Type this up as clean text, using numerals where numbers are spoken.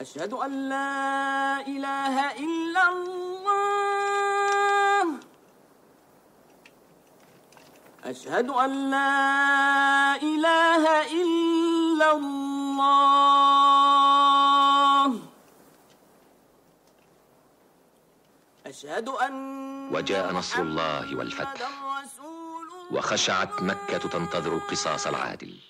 أشهد أن لا إله إلا الله. أشهد أن لا إله إلا الله. أشهد أن وجاء نصر الله والفتح، وخشعت مكة تنتظر القصاص العادل.